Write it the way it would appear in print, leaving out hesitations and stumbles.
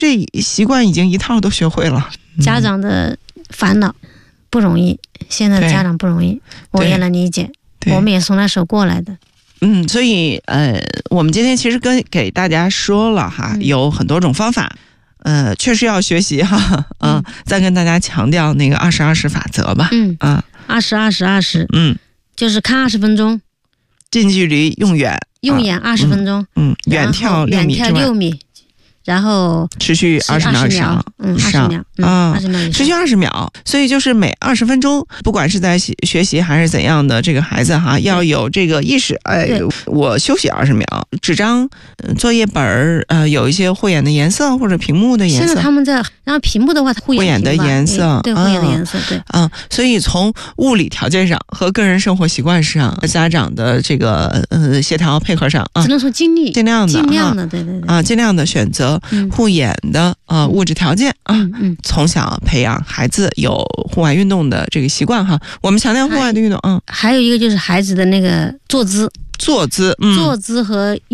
这习惯已经一套都学会了。 家长的烦恼不容易，现在的家长不容易，我也能理解，我们也从那时候过来的。 所以我们今天其实给大家说了哈，有很多种方法，确实要学习哈，再跟大家强调那个20-20法则吧，20-20-20，就是看20分钟， 近距离用眼 20分钟， 远跳6米， 然后持续20秒以上 ，20秒， 持续20秒。所以就是每20分钟，不管是在学习还是怎样的，这个孩子哈要有这个意识。我休息20秒，纸张、作业本有一些护眼的颜色或者屏幕的颜色。 现在他们在，然后屏幕的话， 护眼的颜色， 对，护眼的颜色，对。 所以从物理条件上和个人生活习惯上，家长的这个协调配合上只能说尽量的，对， 尽量的选择护眼的物质条件从小培养孩子有户外运动的这个习惯哈。我们强调户外的运动还有一个就是孩子的那个坐姿和